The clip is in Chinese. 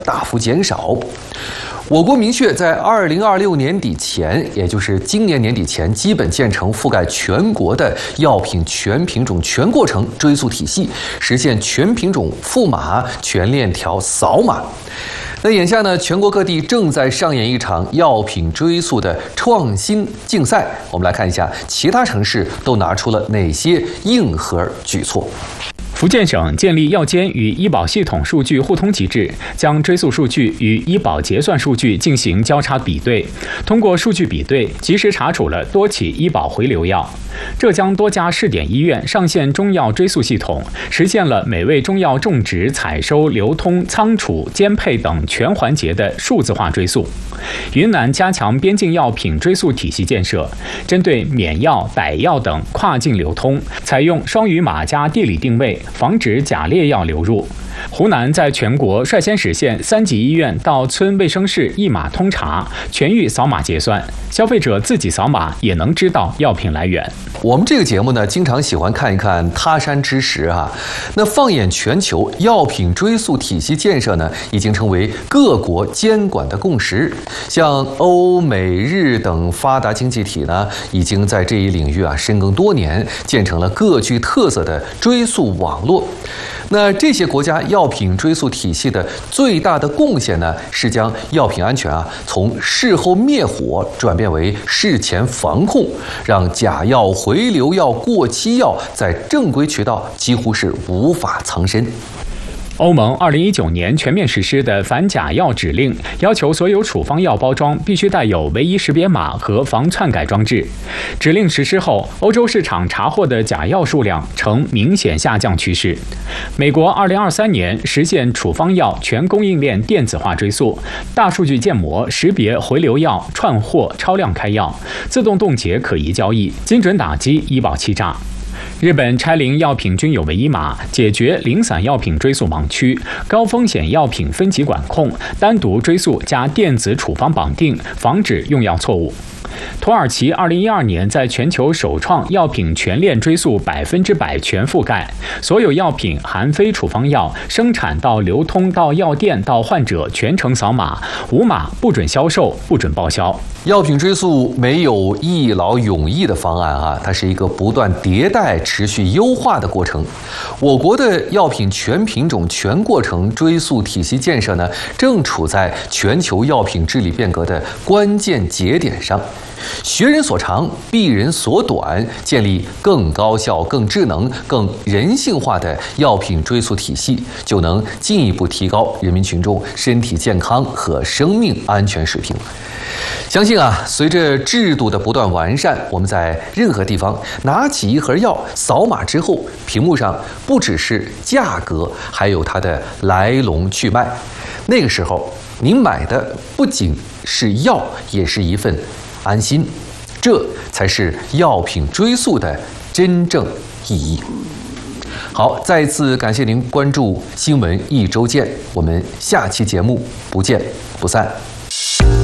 大幅减少。我国明确在2026年底前，也就是今年年底前，基本建成覆盖全国的药品全品种全过程追溯体系，实现全品种赋码、全链条扫码。那眼下呢，全国各地正在上演一场药品追溯的创新竞赛。我们来看一下其他城市都拿出了哪些硬核举措。 福建省建立药监与医保系统数据互通机制，将追溯数据与医保结算数据进行交叉比对，通过数据比对，及时查处了多起医保回流药。浙江多家试点医院上线中药追溯系统，实现了每位中药种植、采收、流通、仓储、监配等全环节的数字化追溯。云南加强边境药品追溯体系建设，针对免药、逮药等跨境流通，采用双语码加地理定位，防止假劣药流入。湖南在全国率先实现3级医院到村卫生室一码通查，全域扫码结算，消费者自己扫码也能知道药品来源。 我们这个节目呢，经常喜欢看一看他山之石啊。那放眼全球，药品追溯体系建设呢，已经成为各国监管的共识。像欧美日等发达经济体呢，已经在这一领域深耕多年，建成了各具特色的追溯网络。那这些国家药品追溯体系的最大的贡献呢，是将药品安全从事后灭火转变为事前防控，让假药、回流药、过期药在正规渠道几乎是无法藏身。 欧盟2019年全面实施的反假药指令，要求所有处方药包装必须带有唯一识别码和防篡改装置。指令实施后，欧洲市场查获的假药数量呈明显下降趋势。美国2023年实现处方药全供应链电子化追溯，大数据建模识别回流药、串货、超量开药，自动冻结可疑交易，精准打击医保欺诈。日本拆零药品均有唯一码，解决零散药品追溯盲区，高风险药品分级管控，单独追溯加电子处方绑定，防止用药错误。土耳其2012年在全球首创药品全链追溯100%全覆盖，所有药品含非处方药生产到流通到药店到患者全程扫码，无码不准销售，不准报销。 药品追溯没有一劳永逸的方案它是一个不断迭代、持续优化的过程。我国的药品全品种全过程追溯体系建设呢，正处在全球药品治理变革的关键节点上。学人所长，避人所短，建立更高效、更智能、更人性化的药品追溯体系，就能进一步提高人民群众身体健康和生命安全水平。相信随着制度的不断完善，我们在任何地方拿起一盒药，扫码之后，屏幕上不只是价格，还有它的来龙去脉。那个时候，您买的不仅是药，也是一份安心，这才是药品追溯的真正意义。好，再一次感谢您关注新闻一周见，我们下期节目不见不散。